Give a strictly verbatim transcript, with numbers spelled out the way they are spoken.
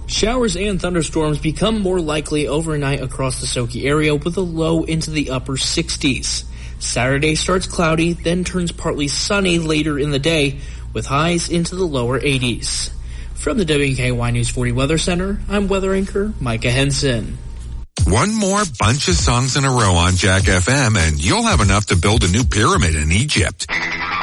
Showers and thunderstorms become more likely overnight across the Soki area with a low into the upper sixties. Saturday starts cloudy, then turns partly sunny later in the day with highs into the lower eighties. From the W K Y News forty Weather Center, I'm weather anchor Micah Henson. One more bunch of songs in a row on Jack F M and you'll have enough to build a new pyramid in Egypt.